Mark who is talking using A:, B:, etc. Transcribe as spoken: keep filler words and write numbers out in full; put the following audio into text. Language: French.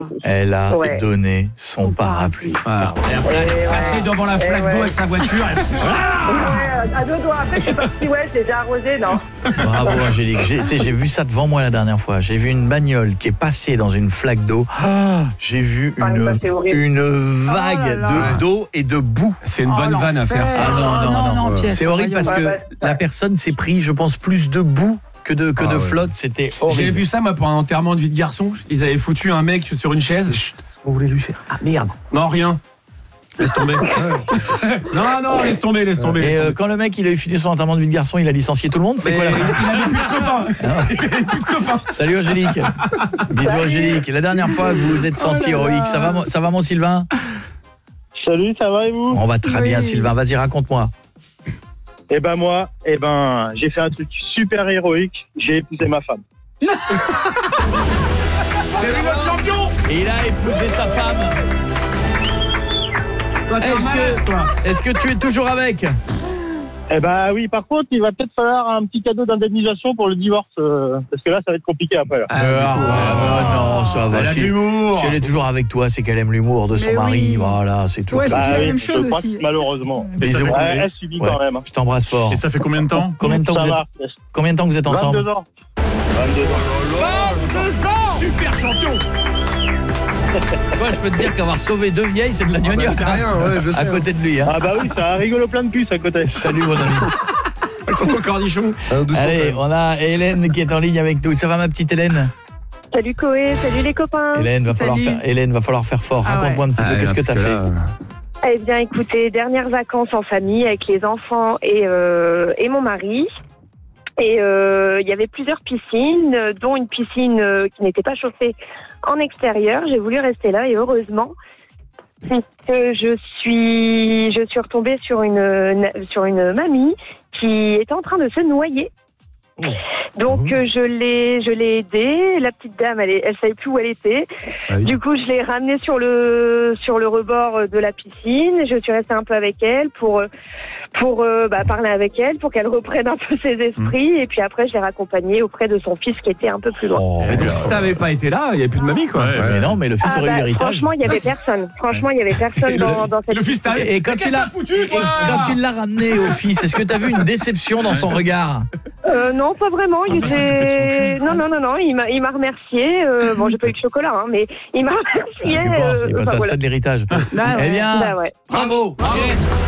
A: Elle a
B: Ouais.
A: donné son parapluie.
C: Ah. Et après, elle est passée devant la flaque
B: ouais.
C: d'eau avec sa voiture. Et...
B: Ouais, à deux doigts. Après, je suis partie, ouais, je l'ai déjà arrosé, non.
A: Bravo Angélique. J'ai, c'est, j'ai vu ça devant moi la dernière fois. J'ai vu une bagnole qui est passée dans une flaque d'eau. Ah, j'ai vu
B: Ah,
A: une,
B: bah, c'est horrible.
A: une vague
D: Oh là là.
A: de, d'eau et de boue.
C: C'est une
D: Oh,
C: bonne vanne à faire,
D: l'enfer.
C: ça.
A: Ah non, non, non,
D: non, Pierre,
A: c'est horrible parce que
B: Ouais, ouais.
A: la personne s'est pris, je pense, plus de boue que de, que
E: Ah
A: de
E: ouais.
A: flotte. C'était horrible.
C: J'ai vu ça, moi, pour un enterrement de vie de garçon. Ils avaient foutu un mec sur une chaise. Chut,
E: On voulait lui faire.
C: ah merde. Non, rien. Laisse tomber. non, non, laisse tomber, laisse tomber.
A: Et euh, quand le mec il a eu fini son enterrement de vie de garçon, il a licencié tout le monde. C'est
C: Mais
A: quoi la
C: il
A: fin
C: avait plus de copains. Il avait plus de copains.
A: Salut Angélique. Bisous Angélique. La dernière fois que vous vous êtes senti
D: Oh là là.
A: héroïque, ça va, mon- ça va mon Sylvain?
F: Salut, ça va et vous?
A: On va très
D: Oui.
A: bien Sylvain. Vas-y raconte-moi.
F: Eh ben moi, eh ben j'ai fait un truc super héroïque. J'ai épousé ma femme.
C: C'est lui notre champion.
A: Et il a épousé sa femme.
C: Toi, t'es un
A: Est-ce
C: malade,
A: que,
C: toi.
A: est-ce que tu es toujours avec?
F: Eh ben oui, par contre, il va peut-être falloir un petit cadeau d'indemnisation pour le divorce, euh, parce que là, ça va être compliqué après. Là.
C: Ah,
A: Euh,
C: du coup,
A: ouais,
C: euh,
A: ouais, non, ça va.
C: Elle a
A: Si,
C: de l'humour.
A: si elle est toujours avec toi, c'est qu'elle aime l'humour de son
D: Mais
A: mari.
D: oui.
A: Voilà, c'est tout.
D: Ouais, c'est
F: Bah
D: la
F: oui,
D: même
F: je
D: chose
F: crois,
D: aussi.
F: malheureusement.
A: Bisous.
E: fait
F: Ouais,
E: combien
F: elle subit
A: Ouais.
F: quand même. hein.
A: Je t'embrasse fort.
E: Et ça fait combien de temps?
A: Combien de temps
F: Ça
A: vous êtes,
F: va.
A: combien de temps vous êtes ensemble?
F: vingt-deux ans. vingt-deux ans.
A: vingt-deux ans.
C: Super champion.
A: Moi, je peux te dire qu'avoir sauvé deux vieilles, c'est de la gnognotte.
E: C'est rien, ouais, je sais.
A: À côté de lui. Hein.
F: Ah bah oui, ça rigole plein de puces à côté.
A: Salut mon ami.
C: Coco Cornichon.
E: Ah, doucement,
A: Allez,
E: quand même.
A: on a Hélène qui est en ligne avec nous. Ça va ma petite Hélène?
B: Salut Koé, salut les copains.
A: Hélène, va falloir
D: Salut.
A: faire, Hélène, va falloir faire fort.
D: Ah
A: Raconte-moi un petit peu, qu'est-ce que t'as fait?
B: Eh bien, écoutez, dernières vacances en famille avec les enfants et, euh, et mon mari. Et euh, il y avait plusieurs piscines, euh, dont une piscine euh, qui n'était pas chauffée en extérieur. J'ai voulu rester là et heureusement, c'est que je suis, je suis retombée sur une, na- sur une mamie qui était en train de se noyer. Donc euh, je l'ai, je l'ai aidée. La petite dame, elle, est- elle savait plus où elle était.
E: Ah oui.
B: Du coup, je l'ai ramenée sur le sur le rebord de la piscine. Je suis restée un peu avec elle pour euh, pour euh, bah, parler avec elle, pour qu'elle reprenne un peu ses esprits. Et puis après, je l'ai raccompagnée auprès de son fils qui était un peu plus loin.
A: Oh,
C: Et donc, si t'avais pas été là, il n'y avait plus de mamie, quoi.
E: Ouais.
A: mais non, mais le fils
B: Ah,
A: aurait eu
B: bah,
A: l'héritage.
B: franchement, il y avait personne. Franchement, il y avait
C: Et
B: personne
C: le,
B: dans, dans cette
C: le fils t'arrive.
A: Et quand
C: Qu'est-ce
A: tu
C: que
A: l'as
C: t'as foutu,
A: et
C: toi
A: quand tu l'as ramené au fils, est-ce que tu as vu une déception dans son regard?
B: Euh, non, pas vraiment.
E: Ah,
B: Il
E: pas s'occuper de son
B: était...
E: cul.
B: Non, non, non, non. Il m'a, il m'a remercié. Euh, bon, j'ai pas eu de chocolat, hein, mais il m'a remercié.
A: Tu penses, il
B: euh,
A: passe
B: bah,
A: à
B: voilà.
A: ça de l'héritage.
D: Bah
A: Eh
D: ouais.
A: bien,
B: Bah ouais.
A: bravo. Hélène.